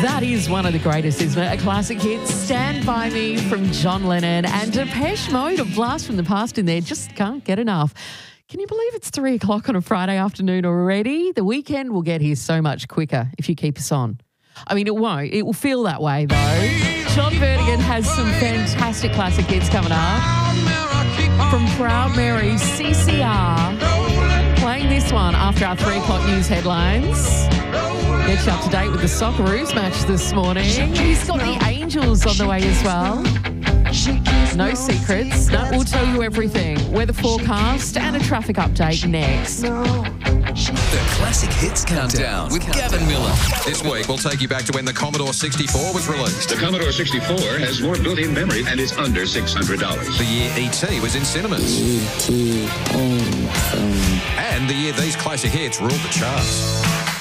That is one of the greatest, isn't it? A classic hit, Stand By Me from John Lennon, and Depeche Mode, a blast from the past in there. Just can't get enough. Can you believe it's 3 o'clock on a Friday afternoon already? The weekend will get here so much quicker if you keep us on. I mean, it won't. It will feel that way, though. John Vertigan has some fantastic classic hits coming up. From Proud Mary, CCR, playing this one after our 3 o'clock news headlines. Get you up to date with the Socceroos match this morning. He's got the Angels on the way as well. No secrets. No, we'll tell you everything. Weather forecast and a traffic update next. The Classic Hits Countdown with Gavin Miller. This week, we'll take you back to when the Commodore 64 was released. The Commodore 64 has more built-in memory and is under $600. The year E.T. was in cinemas. E.T. awesome. And the year these classic hits ruled the charts.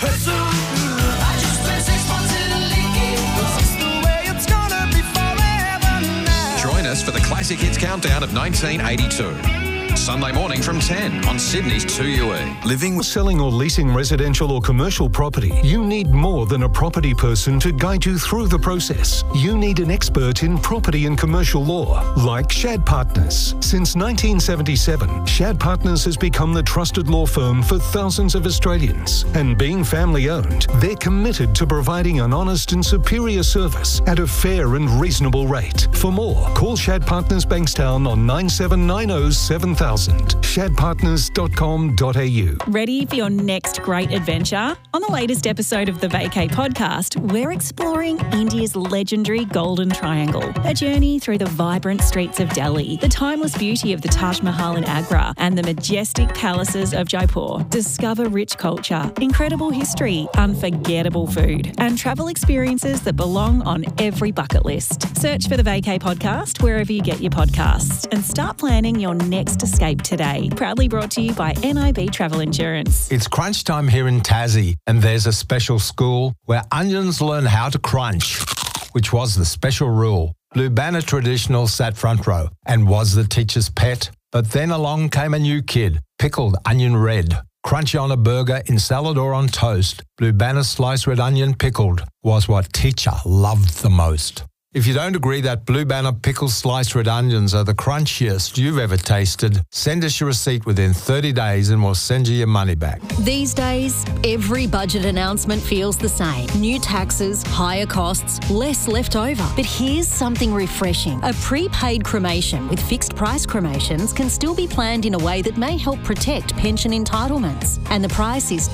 Join us for the Classic Hits Countdown of 1982. Sunday morning from 10 on Sydney's 2UE. Living, selling or leasing residential or commercial property, you need more than a property person to guide you through the process. You need an expert in property and commercial law, like Shad Partners. Since 1977, Shad Partners has become the trusted law firm for thousands of Australians. And being family-owned, they're committed to providing an honest and superior service at a fair and reasonable rate. For more, call Shad Partners Bankstown on 9790 7000. shadpartners.com.au. Ready for your next great adventure? On the latest episode of the Vacay podcast, we're exploring India's legendary Golden Triangle, a journey through the vibrant streets of Delhi, the timeless beauty of the Taj Mahal in Agra, and the majestic palaces of Jaipur. Discover rich culture, incredible history, unforgettable food, and travel experiences that belong on every bucket list. Search for the Vacay podcast wherever you get your podcasts and start planning your next escape today. Proudly brought to you by NIB Travel Insurance. It's crunch time here in Tassie, and there's a special school where onions learn how to crunch, which was the special rule. Blue Banner Traditional sat front row and was the teacher's pet. But then along came a new kid, pickled onion red. Crunchy on a burger, in salad or on toast, Blue Banner sliced red onion pickled was what teacher loved the most. If you don't agree that Blue Banner pickled sliced red onions are the crunchiest you've ever tasted, send us your receipt within 30 days and we'll send you your money back. These days, every budget announcement feels the same. New taxes, higher costs, less left over. But here's something refreshing. A prepaid cremation with fixed price cremations can still be planned in a way that may help protect pension entitlements. And the price is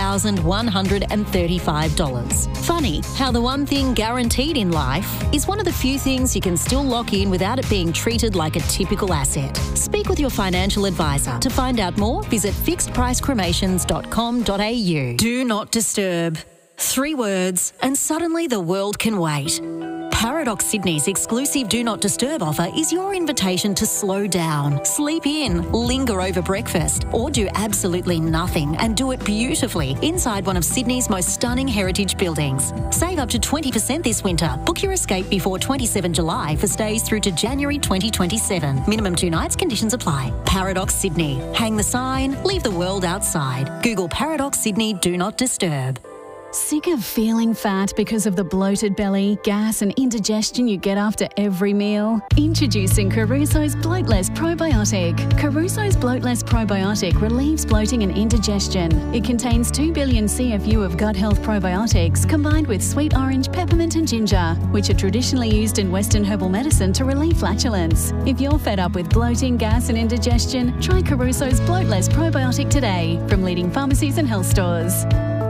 $2,135. Funny how the one thing guaranteed in life is one of the few things you can still lock in without it being treated like a typical asset. Speak with your financial advisor. To find out more, visit fixedpricecremations.com.au. Do not disturb. 3 words, and suddenly the world can wait. Paradox Sydney's exclusive Do Not Disturb offer is your invitation to slow down, sleep in, linger over breakfast, or do absolutely nothing and do it beautifully inside one of Sydney's most stunning heritage buildings. Save up to 20% this winter. Book your escape before 27 July for stays through to January 2027. Minimum 2 nights, conditions apply. Paradox Sydney. Hang the sign, leave the world outside. Google Paradox Sydney Do Not Disturb. Sick of feeling fat because of the bloated belly, gas and indigestion you get after every meal? Introducing Caruso's Bloatless Probiotic. Caruso's Bloatless Probiotic relieves bloating and indigestion. It contains 2 billion CFU of gut health probiotics combined with sweet orange, peppermint and ginger, which are traditionally used in Western herbal medicine to relieve flatulence. If you're fed up with bloating, gas and indigestion, try Caruso's Bloatless Probiotic today from leading pharmacies and health stores.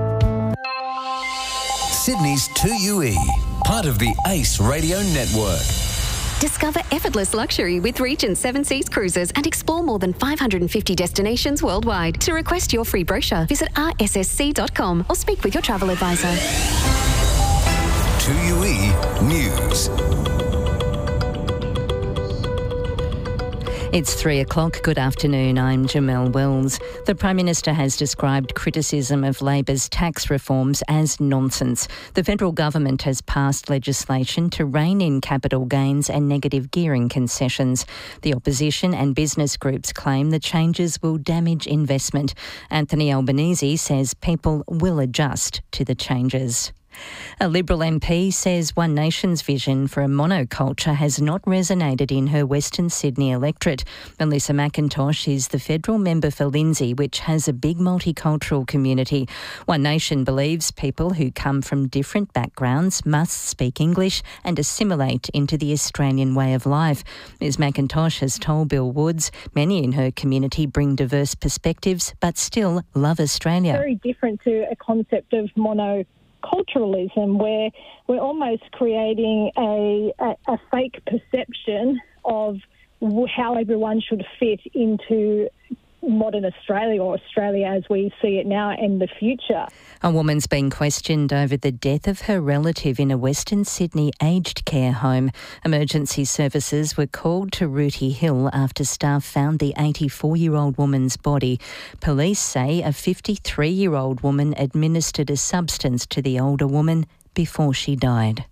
Sydney's 2UE, part of the Ace Radio Network. Discover effortless luxury with Regent 7 Seas Cruises and explore more than 550 destinations worldwide. To request your free brochure, visit rssc.com or speak with your travel advisor. 2UE News. It's 3 o'clock. Good afternoon. I'm Jamelle Wells. The Prime Minister has described criticism of Labor's tax reforms as nonsense. The federal government has passed legislation to rein in capital gains and negative gearing concessions. The opposition and business groups claim the changes will damage investment. Anthony Albanese says people will adjust to the changes. A Liberal MP says One Nation's vision for a monoculture has not resonated in her Western Sydney electorate. Melissa McIntosh is the federal member for Lindsay, which has a big multicultural community. One Nation believes people who come from different backgrounds must speak English and assimilate into the Australian way of life. Ms McIntosh has told Bill Woods many in her community bring diverse perspectives but still love Australia. Very different to a concept of monoculturalism, where we're almost creating a fake perception of how everyone should fit into modern Australia, or Australia as we see it now in the future. A woman's been questioned over the death of her relative in a Western Sydney aged care home. Emergency services were called to Rooty Hill after staff found the 84-year-old woman's body. Police say a 53-year-old woman administered a substance to the older woman before she died.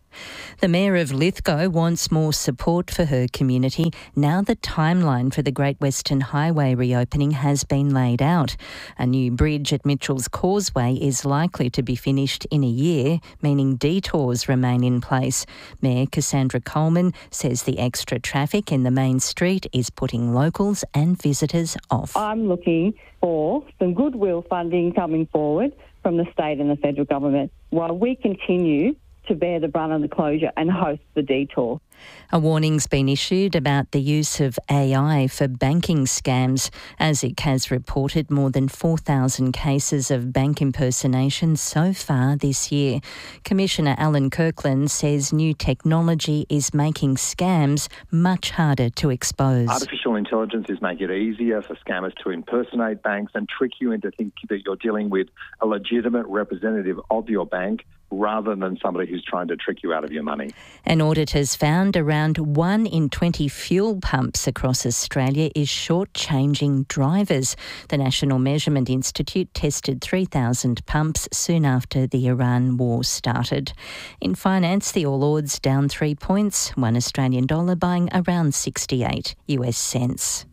The Mayor of Lithgow wants more support for her community now the timeline for the Great Western Highway reopening has been laid out. A new bridge at Mitchell's Causeway is likely to be finished in a year, meaning detours remain in place. Mayor Cassandra Coleman says the extra traffic in the main street is putting locals and visitors off. I'm looking for some goodwill funding coming forward from the state and the federal government while we continue to bear the brunt of the closure and host the detour. A warning's been issued about the use of AI for banking scams. ASIC has reported more than 4,000 cases of bank impersonation so far this year. Commissioner Alan Kirkland says new technology is making scams much harder to expose. Artificial intelligence is making it easier for scammers to impersonate banks and trick you into thinking that you're dealing with a legitimate representative of your bank rather than somebody who's trying to trick you out of your money. An audit has found around 1 in 20 fuel pumps across Australia is shortchanging drivers. The National Measurement Institute tested 3,000 pumps soon after the Iran war started. In finance, the All Ords down 3 points, $1 Australian buying around 68 US cents.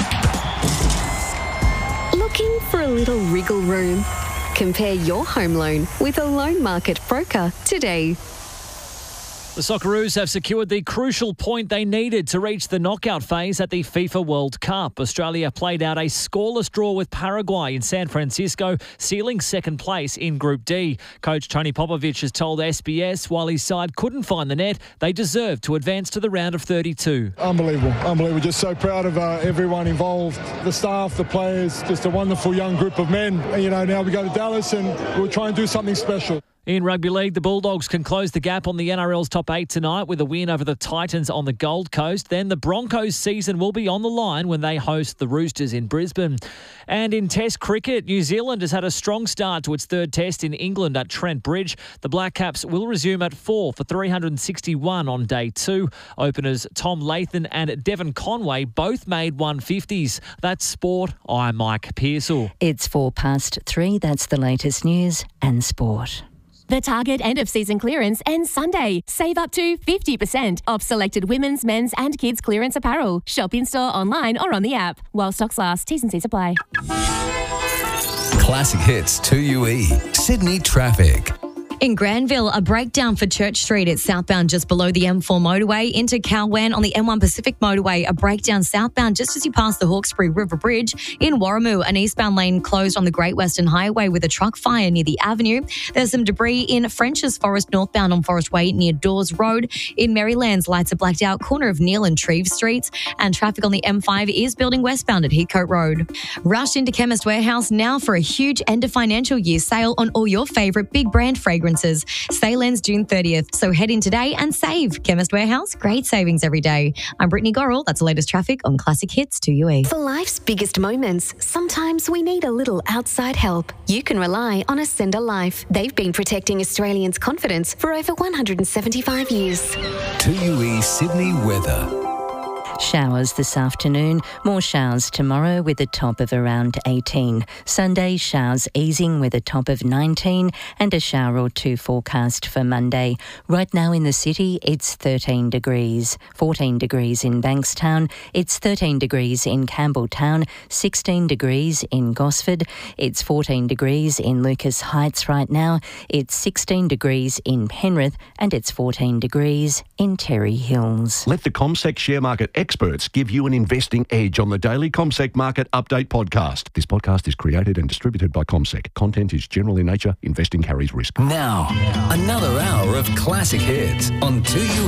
Looking for a little wriggle room? Compare your home loan with a loan market broker today. The Socceroos have secured the crucial point they needed to reach the knockout phase at the FIFA World Cup. Australia played out a scoreless draw with Paraguay in San Francisco, sealing second place in Group D. Coach Tony Popovich has told SBS while his side couldn't find the net, they deserved to advance to the round of 32. Unbelievable. Just so proud of everyone involved, the staff, the players, just a wonderful young group of men. And, now we go to Dallas and we'll try and do something special. In rugby league, the Bulldogs can close the gap on the NRL's top 8 tonight with a win over the Titans on the Gold Coast. Then the Broncos' season will be on the line when they host the Roosters in Brisbane. And in Test cricket, New Zealand has had a strong start to its third Test in England at Trent Bridge. The Black Caps will resume at 4 for 361 on day 2. Openers Tom Latham and Devon Conway both made 150s. That's sport. I'm Mike Pearsall. It's 3:04. That's the latest news and sport. The Target end-of-season clearance ends Sunday. Save up to 50% off selected women's, men's and kids' clearance apparel. Shop in-store, online or on the app. While stocks last, T's and C's apply. Classic Hits 2UE. Sydney traffic. In Granville, a breakdown for Church Street. It's southbound just below the M4 motorway. Into Calwan on the M1 Pacific motorway, a breakdown southbound just as you pass the Hawkesbury River Bridge. In Warramoo, an eastbound lane closed on the Great Western Highway with a truck fire near the avenue. There's some debris in French's Forest northbound on Forest Way near Dawes Road. In Maryland's, lights are blacked out, corner of Neil and Treve Streets. And traffic on the M5 is building westbound at Heathcote Road. Rush into Chemist Warehouse now for a huge end of financial year sale on all your favourite big brand fragrances. Sale ends June 30th, so head in today and save. Chemist Warehouse, great savings every day. I'm Brittany Gorrell. That's the latest traffic on Classic Hits 2UE. For life's biggest moments, sometimes we need a little outside help. You can rely on Ascender Life. They've been protecting Australians' confidence for over 175 years. 2UE Sydney weather. Showers this afternoon, more showers tomorrow with a top of around 18. Sunday, showers easing with a top of 19 and a shower or two forecast for Monday. Right now in the city, it's 13 degrees. 14 degrees in Bankstown. It's 13 degrees in Campbelltown. 16 degrees in Gosford. It's 14 degrees in Lucas Heights right now. It's 16 degrees in Penrith and it's 14 degrees in Terry Hills. Let the CommSec share market experts give you an investing edge on the daily CommSec Market Update podcast. This podcast is created and distributed by CommSec. Content is general in nature. Investing carries risk. Now, another hour of classic hits on 2UE.